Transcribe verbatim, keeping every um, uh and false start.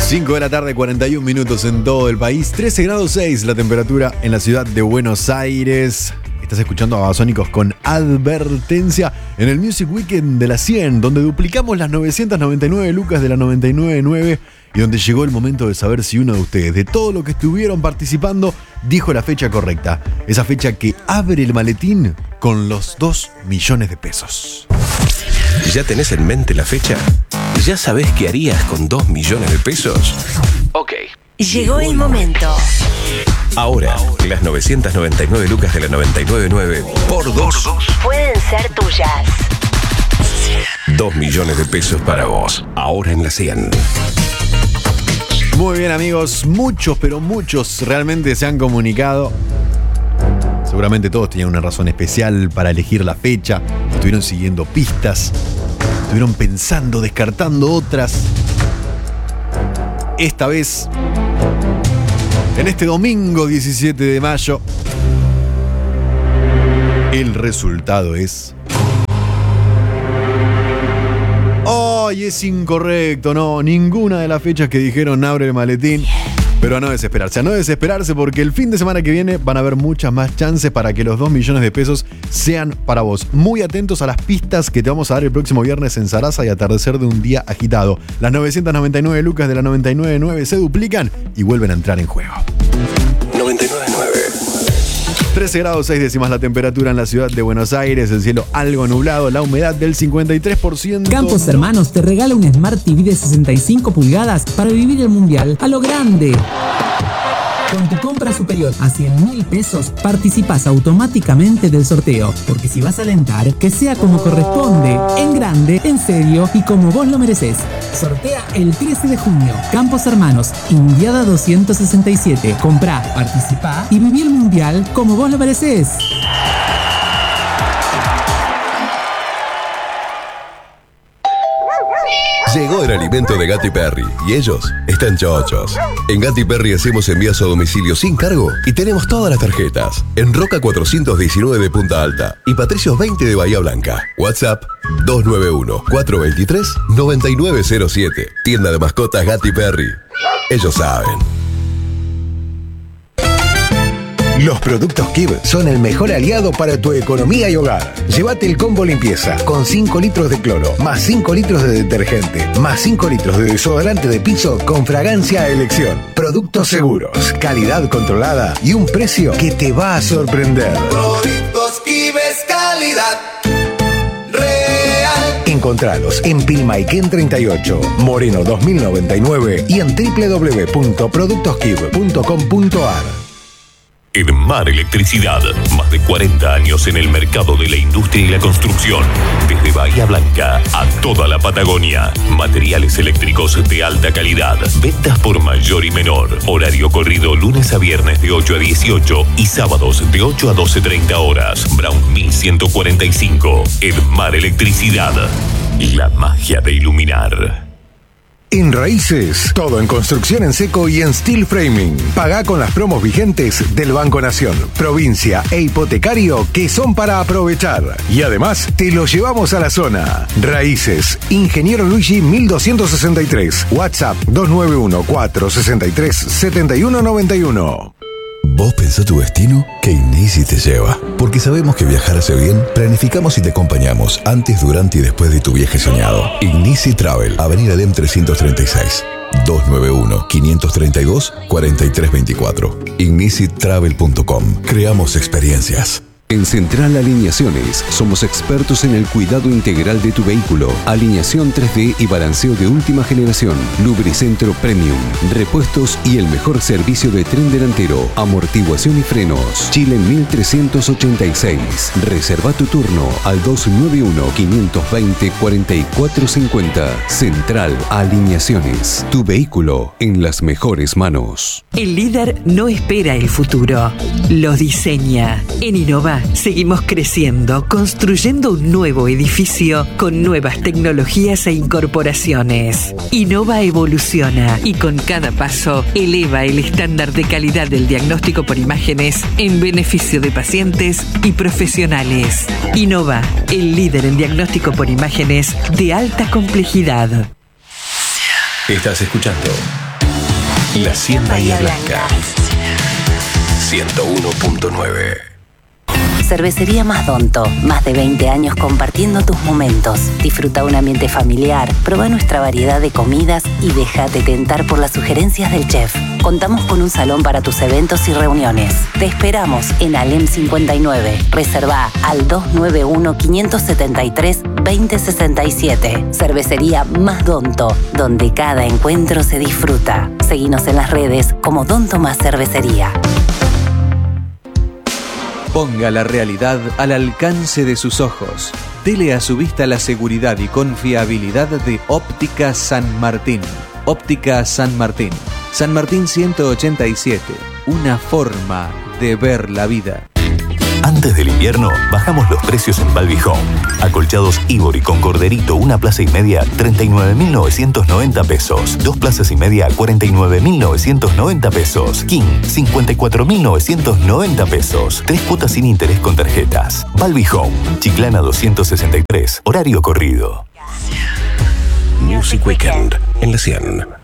cinco de la tarde, cuarenta y un minutos en todo el país. trece grados seis la temperatura en la ciudad de Buenos Aires. Estás escuchando a Babasónicos con Advertencia en el Music Weekend de la cien, donde duplicamos las novecientas noventa y nueve lucas de la noventa y nueve punto nueve y donde llegó el momento de saber si uno de ustedes, de todo lo que estuvieron participando, dijo la fecha correcta. Esa fecha que abre el maletín con los dos millones de pesos. ¿Ya tenés en mente la fecha? ¿Ya sabés qué harías con dos millones de pesos? Ok. Llegó el momento. Ahora, las novecientas noventa y nueve lucas de la noventa y nueve punto nueve por dos pueden ser tuyas. Dos millones de pesos para vos. Ahora en la cien. Muy bien, amigos. Muchos, pero muchos realmente se han comunicado. Seguramente todos tenían una razón especial para elegir la fecha. Estuvieron siguiendo pistas. Estuvieron pensando, descartando otras. Esta vez, en este domingo diecisiete de mayo, el resultado es... ¡Ay, es incorrecto! No, ninguna de las fechas que dijeron abre el maletín. Pero a no desesperarse, a no desesperarse porque el fin de semana que viene van a haber muchas más chances para que los dos millones de pesos sean para vos. Muy atentos a las pistas que te vamos a dar el próximo viernes en Sarasa y Atardecer de un día agitado. Las novecientas noventa y nueve lucas de la noventa y nueve punto nueve se duplican y vuelven a entrar en juego. noventa y nueve punto nueve. trece grados seis décimas la temperatura en la ciudad de Buenos Aires, el cielo algo nublado, la humedad del cincuenta y tres por ciento. Campos Hermanos te regala un Smart T V de sesenta y cinco pulgadas para vivir el mundial a lo grande. Con tu compra superior a cien mil pesos, participas automáticamente del sorteo. Porque si vas a alentar, que sea como corresponde, en grande, en serio y como vos lo mereces. Sortea el trece de junio. Campos Hermanos, Indiada doscientos sesenta y siete. Comprá, participá y viví el mundial como vos lo mereces. Llegó el alimento de Gatti Perry y ellos están chochos. En Gatti Perry hacemos envíos a domicilio sin cargo y tenemos todas las tarjetas. En Roca cuatrocientos diecinueve de Punta Alta y Patricios veinte de Bahía Blanca. WhatsApp dos nueve uno, cuatro dos tres, nueve nueve cero siete. Tienda de mascotas Gatti Perry. Ellos saben. Los productos Kib son el mejor aliado para tu economía y hogar. Llévate el combo limpieza con cinco litros de cloro, más cinco litros de detergente, más cinco litros de desodorante de piso con fragancia a elección. Productos seguros, calidad controlada y un precio que te va a sorprender. Productos Kib es calidad real. Encontralos en Pilmaiquén treinta y ocho, Moreno dos mil noventa y nueve y en doble u doble u doble u punto productos kib punto com punto a r. Edmar Electricidad, más de cuarenta años en el mercado de la industria y la construcción. Desde Bahía Blanca a toda la Patagonia. Materiales eléctricos de alta calidad. Ventas por mayor y menor. Horario corrido lunes a viernes de ocho a dieciocho y sábados de ocho a doce treinta horas. Brown mil ciento cuarenta y cinco. Edmar Electricidad. La magia de iluminar. En Raíces, todo en construcción en seco y en steel framing. Pagá con las promos vigentes del Banco Nación, provincia e hipotecario que son para aprovechar. Y además, te lo llevamos a la zona. Raíces, Ingeniero Luigi mil doscientos sesenta y tres. WhatsApp dos nueve uno, cuatro seis tres, siete uno nueve uno. Vos pensá tu destino, que Ignisi te lleva. Porque sabemos que viajar hace bien, planificamos y te acompañamos antes, durante y después de tu viaje soñado. Ignisi Travel, Avenida Lem trescientos treinta y seis. dos nueve uno, cinco tres dos, cuatro tres dos cuatro. ignisi travel punto com. Creamos experiencias. En Central Alineaciones somos expertos en el cuidado integral de tu vehículo. Alineación tres D y balanceo de última generación. Lubricentro Premium. Repuestos y el mejor servicio de tren delantero. Amortiguación y frenos. Chile mil trescientos ochenta y seis. Reserva tu turno al dos nueve uno, cinco dos cero, cuatro cuatro cinco cero. Central Alineaciones. Tu vehículo en las mejores manos. El líder no espera el futuro, lo diseña. En Innova seguimos creciendo, construyendo un nuevo edificio con nuevas tecnologías e incorporaciones. Innova evoluciona y con cada paso eleva el estándar de calidad del diagnóstico por imágenes en beneficio de pacientes y profesionales. Innova, el líder en diagnóstico por imágenes de alta complejidad. Estás escuchando La cien Bahía Blanca. ciento uno punto nueve. Cervecería Masdonto, más de veinte años compartiendo tus momentos. Disfruta un ambiente familiar, prueba nuestra variedad de comidas y déjate tentar por las sugerencias del chef. Contamos con un salón para tus eventos y reuniones. Te esperamos en Alem cincuenta y nueve. Reserva al dos nueve uno, cinco siete tres, dos cero seis siete. Cervecería Masdonto, donde cada encuentro se disfruta. Seguinos en las redes como Don Tomás Cervecería. Ponga la realidad al alcance de sus ojos. Dele a su vista la seguridad y confiabilidad de Óptica San Martín. Óptica San Martín. San Martín ciento ochenta y siete. Una forma de ver la vida. Antes del invierno, bajamos los precios en Balbi Home. Acolchados Ivory con corderito, una plaza y media, treinta y nueve mil novecientos noventa pesos. Dos plazas y media, cuarenta y nueve mil novecientos noventa pesos. King, cincuenta y cuatro mil novecientos noventa pesos. Tres cuotas sin interés con tarjetas. Balbi Home, Chiclana doscientos sesenta y tres, horario corrido. Music Weekend en la cien.